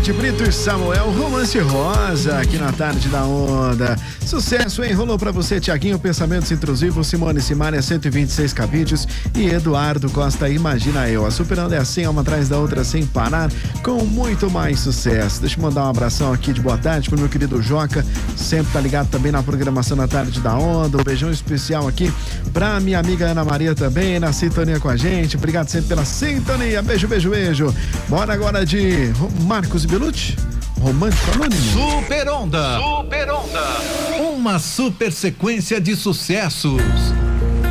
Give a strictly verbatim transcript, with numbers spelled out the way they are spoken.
Beth Brito e Samuel, Romance Rosa, aqui na Tarde da Onda. Sucesso, hein? Rolou pra você, Tiaguinho, Pensamentos Intrusivos, Simone Simaria, cento e vinte e seis cabides e Eduardo Costa, Imagina Eu. A Superando é assim, uma atrás da outra sem parar, com muito mais sucesso. Deixa eu mandar um abração aqui de boa tarde pro meu querido Joca, sempre tá ligado também na programação da Tarde da Onda. Um beijão especial aqui pra minha amiga Ana Maria também, na sintonia com a gente. Obrigado sempre pela sintonia. Beijo, beijo, beijo. Bora agora de Marcos e Belucci, Romântico Anônimo. Super Onda. Super Onda. Uma super sequência de sucessos.